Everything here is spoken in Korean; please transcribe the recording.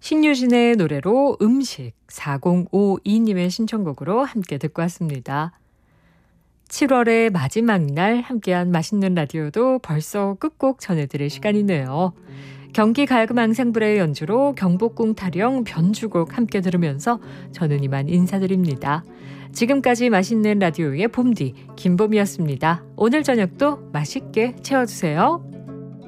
신유진의 노래로 음식 4052님의 신청곡으로 함께 듣고 왔습니다. 7월의 마지막 날 함께한 맛있는 라디오도 벌써 끝곡 전해드릴 시간이네요. 경기 가야금 앙상블의 연주로 경복궁 타령 변주곡 함께 들으면서 저는 이만 인사드립니다. 지금까지 맛있는 라디오의 봄디 김봄이었습니다. 오늘 저녁도 맛있게 채워주세요.